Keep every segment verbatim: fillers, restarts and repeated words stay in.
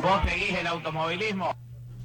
¿Vos seguís el automovilismo?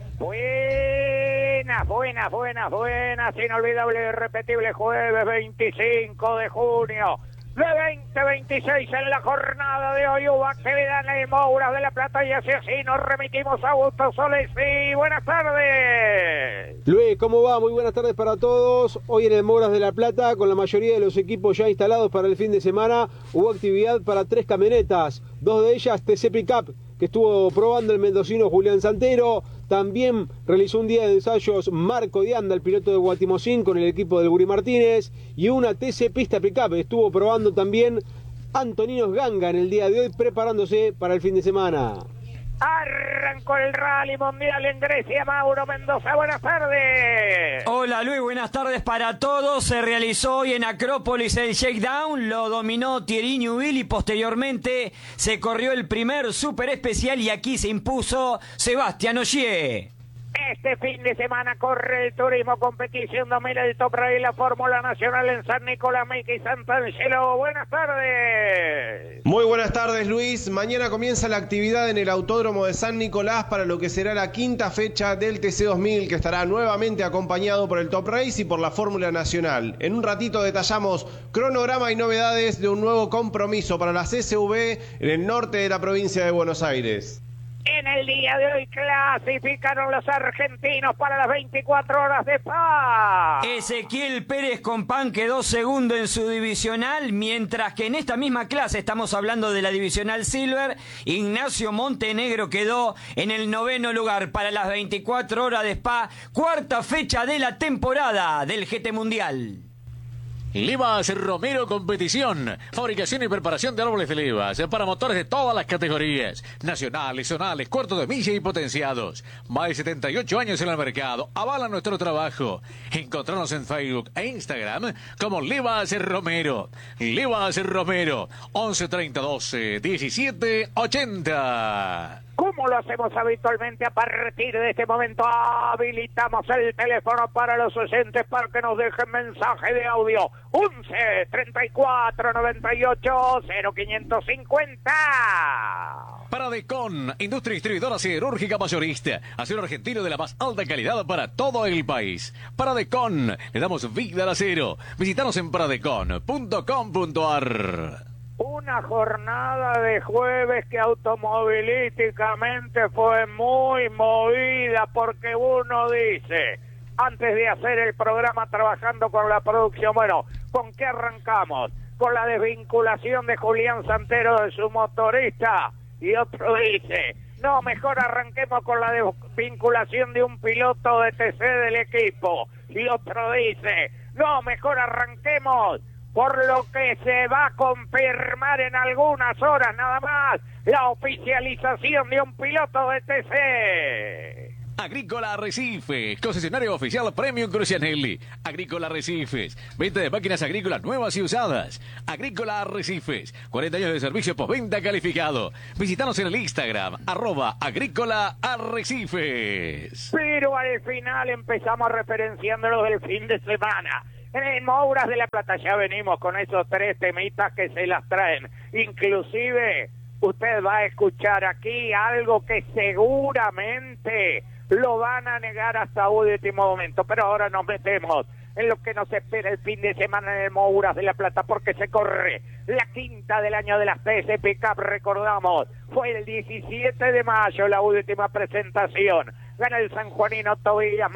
Buenas, buenas, buenas, buenas, inolvidable y irrepetible jueves veinticinco de junio de veinte veintiséis. En la jornada de hoy hubo actividad en el Mouras de la Plata y así así nos remitimos a Augusto Soles. Sí, buenas tardes. Luis, ¿cómo va? Muy buenas tardes para todos. Hoy en el Mouras de la Plata, con la mayoría de los equipos ya instalados para el fin de semana, hubo actividad para tres camionetas, dos de ellas T C Pickup, que estuvo probando el mendocino Julián Santero. También realizó un día de ensayos Marco Dianda, el piloto de Guatimozín, con el equipo del Guri Martínez, y una T C Pista Pickup. Estuvo probando también Antoninos Ganga en el día de hoy, preparándose para el fin de semana. Arrancó el Rally Mundial en Grecia. Mauro Mendoza, buenas tardes. Hola Luis, buenas tardes para todos. Se realizó hoy en Acrópolis el shakedown, lo dominó Thierry Neuville y posteriormente se corrió el primer super especial y aquí se impuso Sebastián Ogier. Este fin de semana corre el Turismo Competición dos mil, el Top Race, la Fórmula Nacional en San Nicolás, Meca y Sant'Angelo. Buenas tardes. Muy buenas tardes, Luis. Mañana comienza la actividad en el Autódromo de San Nicolás para lo que será la quinta fecha del T C dos mil, que estará nuevamente acompañado por el Top Race y por la Fórmula Nacional. En un ratito detallamos cronograma y novedades de un nuevo compromiso para las S U V en el norte de la provincia de Buenos Aires. En el día de hoy clasificaron los argentinos para las veinticuatro horas de paz. Ezequiel Pérez Compán quedó segundo en su divisional, mientras que en esta misma clase, estamos hablando de la divisional Silver, Ignacio Montenegro quedó en el noveno lugar para las veinticuatro horas de Spa, cuarta fecha de la temporada del G T Mundial. Levas Romero Competición, fabricación y preparación de árboles de levas para motores de todas las categorías, nacionales, zonales, cuartos de milla y potenciados. Más de setenta y ocho años en el mercado, avala nuestro trabajo. Encontrarnos en Facebook e Instagram como Levas Romero. Levas Romero, once treinta doce diecisiete ochenta. Como lo hacemos habitualmente, a partir de este momento habilitamos el teléfono para los oyentes para que nos dejen mensaje de audio. once treinta y cuatro noventa y ocho cero quinientos cincuenta. Paradecon, industria distribuidora siderúrgica mayorista. Acero argentino de la más alta calidad para todo el país. Paradecon, le damos vida al acero. Visítanos en paradecon punto com punto ar. Una jornada de jueves que automovilísticamente fue muy movida, porque uno dice, antes de hacer el programa trabajando con la producción, bueno, ¿con qué arrancamos? Con la desvinculación de Julián Santero de su motorista. Y otro dice, no, mejor arranquemos con la desvinculación de un piloto de T C del equipo. Y otro dice, no, mejor arranquemos por lo que se va a confirmar en algunas horas nada más, la oficialización de un piloto de T C. Agrícola Arrecifes, concesionario oficial Premium Crucianelli. Agrícola Arrecifes, venta de máquinas agrícolas nuevas y usadas. Agrícola Arrecifes, cuarenta años de servicio postventa calificado. Visítanos en el Instagram, arroba Agrícola Arrecifes. Pero al final empezamos referenciándolos del fin de semana. En el Mouras de la Plata ya venimos con esos tres temitas que se las traen. Inclusive, usted va a escuchar aquí algo que seguramente lo van a negar hasta último momento. Pero ahora nos metemos en lo que nos espera el fin de semana en el Mouras de la Plata, porque se corre la quinta del año de las T C Pickup. Recordamos, fue el diecisiete de mayo la última presentación. Gana el sanjuanino Tobillas